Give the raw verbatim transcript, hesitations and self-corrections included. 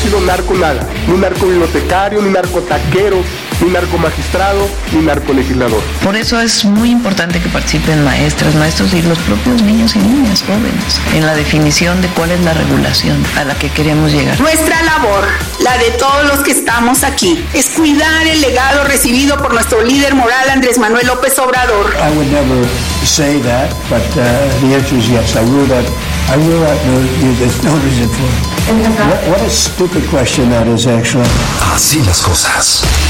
sido narco nada, ni narco bibliotecario, ni narco taquero, ni narco magistrado, ni narco legislador. Por eso es muy importante que participen maestras, maestros y los propios niños y niñas jóvenes en la definición de cuál es la regulación a la que queremos llegar. Nuestra labor, la de todos los que estamos aquí, es cuidar el legado recibido por nuestro líder moral Andrés Manuel López Obrador. I would never say that, but uh, the answer is yes. I rule that. I rule that. No, there's no reason for it. What, what a stupid question that is, actually. Así las cosas.